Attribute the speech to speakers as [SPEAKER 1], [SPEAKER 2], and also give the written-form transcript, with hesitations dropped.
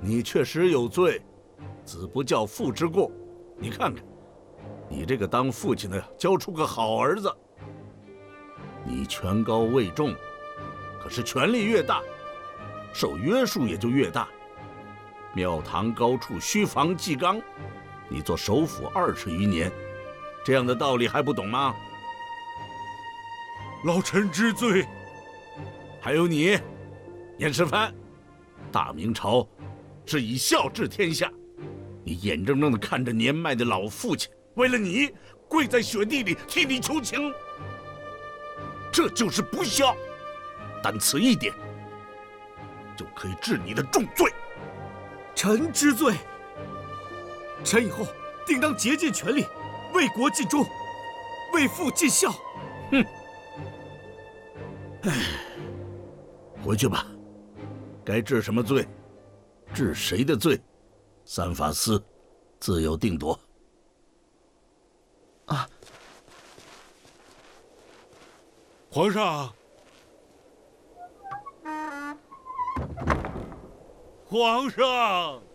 [SPEAKER 1] 你确实有罪，子不教，父之过。你看看，你这个当父亲的教出个好儿子。你权高位重，可是权力越大，受约束也就越大。庙堂高处须防纪纲，你做首辅20余年，这样的道理还不懂吗？
[SPEAKER 2] 老臣知罪。
[SPEAKER 1] 还有你，严世蕃，大明朝是以孝治天下，你眼睁睁地看着年迈的老父亲为了你跪在雪地里替你求情，这就是不孝。但此一点就可以治你的重罪。
[SPEAKER 3] 臣知罪。臣以后定当竭尽全力，为国尽忠，为父尽孝。
[SPEAKER 1] 哼！唉，回去吧，该治什么罪，治谁的罪，三法司自有定夺。
[SPEAKER 3] 啊！
[SPEAKER 2] 皇上，皇上。